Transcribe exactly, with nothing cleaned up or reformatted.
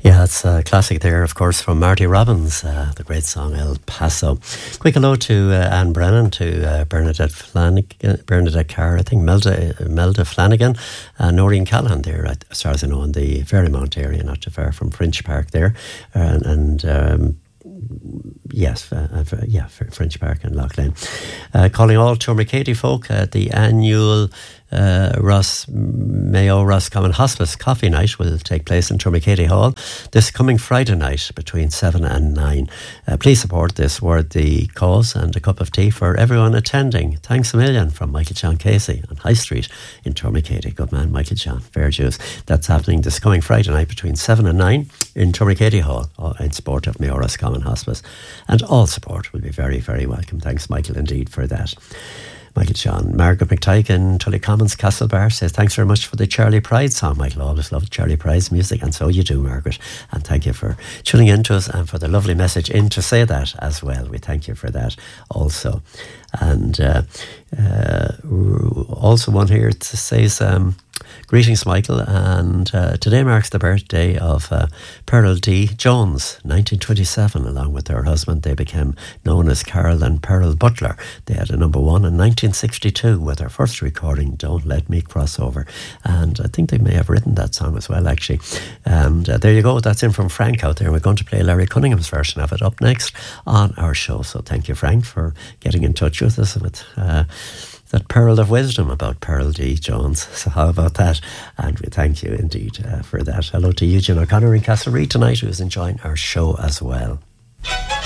Yeah, it's a classic there, of course, from Marty Robbins, uh, the great song El Paso. Quick hello to uh, Anne Brennan, to uh, Bernadette Flanagan, Bernadette Carr, I think Melda, Melda Flanagan, and Noreen Callahan there, as far as I know, in the Ferrymount area, not too far from Fringe Park there. Uh, and um, yes, uh, uh, yeah, Fringe Park and Lough Lane. Uh, calling all Tourmakeady folk at the annual Uh, Ross Mayo Roscommon Hospice Coffee Night will take place in Tourmakeady Hall this coming Friday night between seven and nine. Uh, please support this worthy cause and a cup of tea for everyone attending. Thanks a million from Michael John Casey on High Street in Tourmakeady. Good man, Michael John. Fair dues. That's happening this coming Friday night between seven and nine in Tourmakeady Hall in support of Mayo Roscommon Hospice. And all support will be very, very welcome. Thanks, Michael, indeed, for that. Michael John. Margaret McTyke in Tully Commons, Castlebar says, thanks very much for the Charlie Pride song. Michael always loved Charlie Pride's music, and so you do, Margaret. And thank you for tuning in to us and for the lovely message in to say that as well. We thank you for that also. And uh, uh, also one here that says, um, greetings, Michael, and uh, today marks the birthday of uh, Pearl D. Jones, nineteen twenty-seven. Along with her husband, they became known as Carol and Pearl Butler. They had a number one in nineteen sixty-two with their first recording, Don't Let Me Cross Over. And I think they may have written that song as well, actually. And uh, there you go, that's in from Frank out there. We're going to play Larry Cunningham's version of it up next on our show. So thank you, Frank, for getting in touch with us with uh, that pearl of wisdom about Pearl D. Jones. So how about that? And we thank you indeed uh, for that. Hello to Eugene O'Connor in Castlereagh tonight, who's enjoying our show as well.